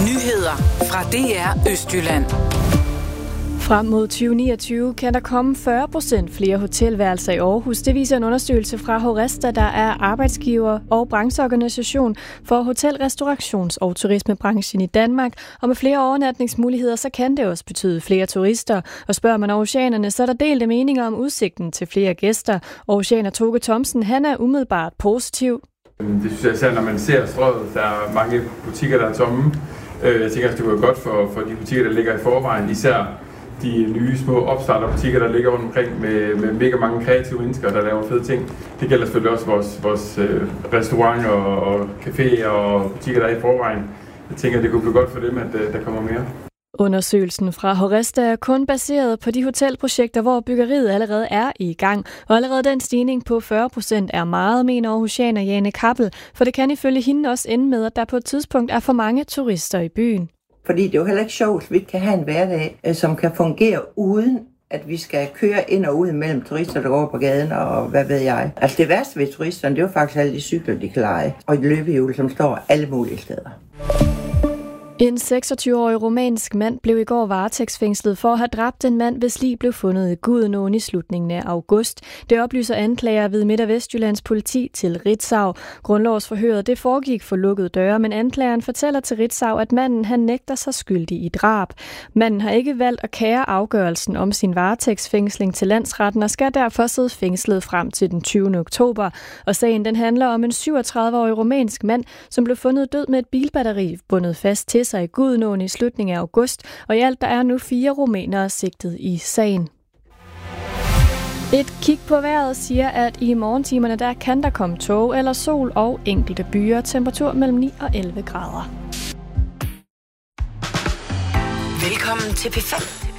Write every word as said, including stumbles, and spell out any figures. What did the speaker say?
Nyheder fra D R Østjylland. Frem mod tyve niogtyve kan der komme fyrre procent flere hotelværelser i Aarhus. Det viser en undersøgelse fra Horesta, der er arbejdsgiver og brancheorganisation for hotel-, restaurations- og turismebranchen i Danmark. Og med flere overnatningsmuligheder, så kan det også betyde flere turister. Og spørger man aarhusianerne, så er der delte meninger om udsigten til flere gæster. Aarhusianer Toge Thomsen, han er umiddelbart positiv. Det synes jeg især, når man ser strøget, der er mange butikker, der er tomme. Jeg tænker, at det var godt for, for de butikker, der ligger i forvejen, især de nye små opstarterbutikker, der ligger rundt omkring med, med mega mange kreative mennesker, der laver fede ting. Det gælder selvfølgelig også vores, vores øh, restauranter og caféer og butikker, der er i forvejen. Jeg tænker, at det kunne blive godt for dem, at øh, der kommer mere. Undersøgelsen fra Horesta er kun baseret på de hotelprojekter, hvor byggeriet allerede er i gang. Og allerede den stigning på fyrre procent er meget, mener aarhusianer Jane Kappel, for det kan ifølge hende også ende med, at der på et tidspunkt er for mange turister i byen. Fordi det er jo heller ikke sjovt, at vi ikke kan have en hverdag, som kan fungere uden, at vi skal køre ind og ud mellem turister, der går på gaden og hvad ved jeg. Altså det værste ved turisterne, det er jo faktisk alle de cykler, de kan leje. Og løbehjul, som står alle mulige steder. En seksogtyve-årig rumænsk mand blev i går varetægtsfængslet for at have dræbt en mand, hvis lig blev fundet i Gudenåen i slutningen af august. Det oplyser anklager ved Midt- og Vestjyllands politi til Ritzau. Grundlovsforhøret det foregik for lukkede døre, men anklageren fortæller til Ritzau, at manden han nægter sig skyldig i drab. Manden har ikke valgt at kære afgørelsen om sin varetægtsfængsling til landsretten og skal derfor sidde fængslet frem til den tyvende oktober. Og sagen den handler om en syvogtredive-årig rumænsk mand, som blev fundet død med et bilbatteri bundet fast til sig i Gudenåen i slutningen af august, og i alt der er nu fire rumænere sigtet i sagen. Et kig på vejret siger, at i morgentimerne der kan der komme tåge eller sol og enkelte byer. Temperatur mellem ni og elleve grader. Velkommen til P fem.